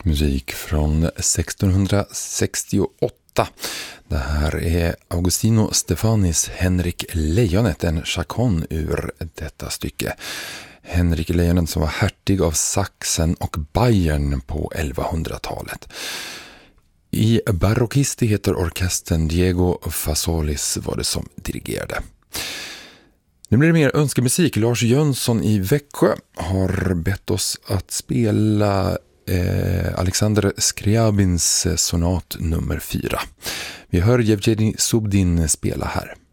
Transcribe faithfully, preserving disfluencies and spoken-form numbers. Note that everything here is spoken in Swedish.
Musik från sextonhundrasextioåtta. Det här är Agostino Stefanis Henrik Lejonet, en chacon ur detta stycke. Henrik Lejonet som var hertig av Sachsen och Bayern på elvahundratalet. I Barocchisti heter orkestern Diego Fasolis var det som dirigerade. Nu blir det mer önskemusik. Lars Jönsson i Växjö har bett oss att spela eh, Alexander Skriabins sonat nummer fyra. Vi hör Yevgeny Subdin spela här.